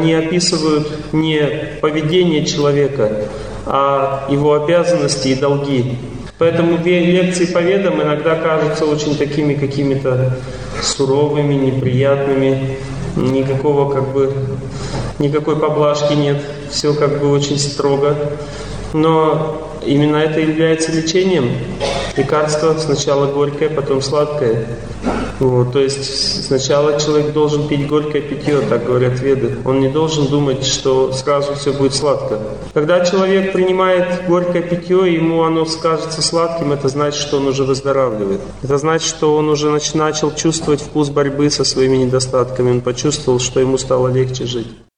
они описывают не поведение человека, а его обязанности и долги. Поэтому лекции по ведам иногда кажутся очень такими какими-то суровыми, неприятными, никакой поблажки нет, все очень строго. Но именно это является лечением. Лекарство сначала горькое, потом сладкое. То есть сначала человек должен пить горькое питье, так говорят веды. Он не должен думать, что сразу все будет сладко. Когда человек принимает горькое питье, ему оно кажется сладким, это значит, что он уже выздоравливает. Это значит, что он уже начал чувствовать вкус борьбы со своими недостатками. Он почувствовал, что ему стало легче жить.